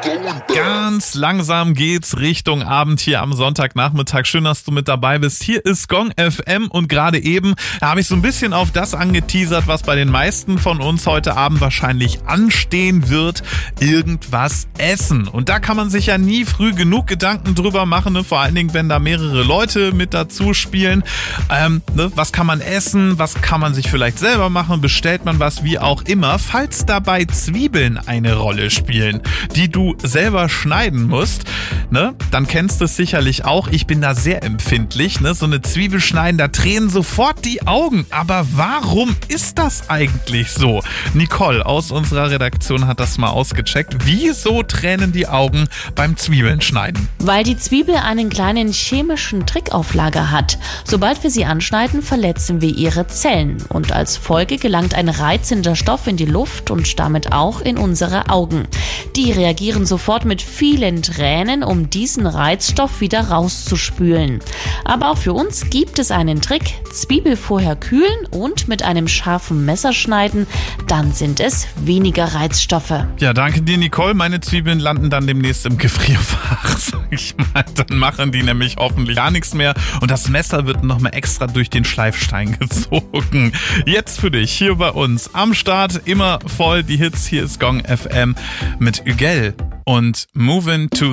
Ganz langsam geht's Richtung Abend hier am Sonntagnachmittag. Schön, dass du mit dabei bist. Hier ist Gong FM und gerade eben habe ich so ein bisschen auf das angeteasert, was bei den meisten von uns heute Abend wahrscheinlich anstehen wird. Irgendwas essen. Und da kann man sich ja nie früh genug Gedanken drüber machen, ne? Vor allen Dingen, wenn da mehrere Leute mit dazu spielen. Was kann man essen? Was kann man sich vielleicht selber machen? Bestellt man was? Wie auch immer. Falls dabei Zwiebeln eine Rolle spielen, die du selber schneiden musst, ne, dann kennst du es sicherlich auch. Ich bin da sehr empfindlich, ne, so eine Zwiebel schneiden, da tränen sofort die Augen. Aber warum ist das eigentlich so? Nicole aus unserer Redaktion hat das mal ausgecheckt. Wieso tränen die Augen beim Zwiebeln schneiden? Weil die Zwiebel einen kleinen chemischen Trick auf Lager hat. Sobald wir sie anschneiden, verletzen wir ihre Zellen. Und als Folge gelangt ein reizender Stoff in die Luft und damit auch in unsere Augen. Die reagieren sofort mit vielen Tränen, um diesen Reizstoff wieder rauszuspülen. Aber auch für uns gibt es einen Trick. Zwiebel vorher kühlen und mit einem scharfen Messer schneiden, dann sind es weniger Reizstoffe. Ja, danke dir, Nicole. Meine Zwiebeln landen dann demnächst im Gefrierfach, sag ich mal. Dann machen die nämlich hoffentlich gar nichts mehr und das Messer wird nochmal extra durch den Schleifstein gezogen. Jetzt für dich hier bei uns am Start, immer voll die Hits. Hier ist Gong FM mit Ügel und Movin' to